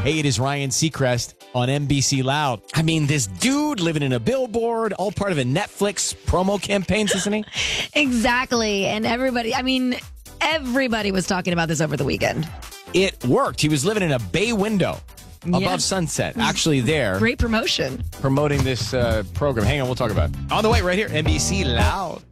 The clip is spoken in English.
Hey, it is Ryan Seacrest on NBC Loud. I mean, this dude living in a billboard, all part of a Netflix promo campaign, isn't he? Exactly. And everybody was talking about this over the weekend. It worked. He was living in a bay window above Sunset. Actually there. Great promotion. Promoting this program. Hang on, we'll talk about it. On the way right here, NBC Loud.